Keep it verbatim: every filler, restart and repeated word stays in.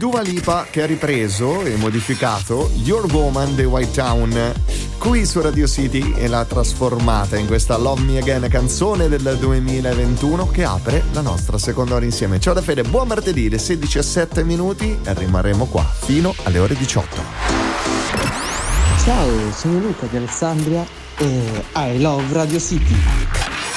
Dua Lipa che ha ripreso e modificato Your Woman dei White Town qui su Radio City e l'ha trasformata in questa Love Me Again, canzone del duemilaventuno che apre la nostra seconda ora insieme. Ciao da Fede, buon martedì, le sedici e sette minuti e rimarremo qua fino alle ore diciotto. Ciao, sono Luca di Alessandria e I love Radio City.